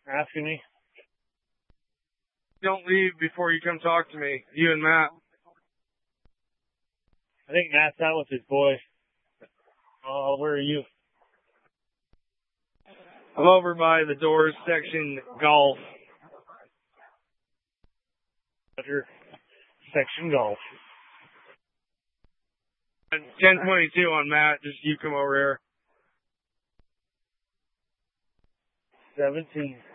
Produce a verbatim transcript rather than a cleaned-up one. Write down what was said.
Asking me? Don't leave before you come talk to me. You and Matt. I think Matt's out with his boy. Oh, uh, where are you? I'm over by the doors section golf. Roger. Section golf. ten twenty-two on Matt. Just you come over here. seventeen.